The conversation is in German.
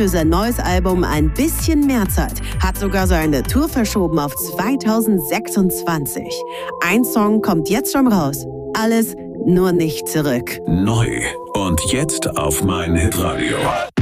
für sein neues Album ein bisschen mehr Zeit, hat sogar seine Tour verschoben auf 2026. Ein Song kommt jetzt schon raus. Alles nur nicht zurück. Neu und jetzt auf meinhitradio.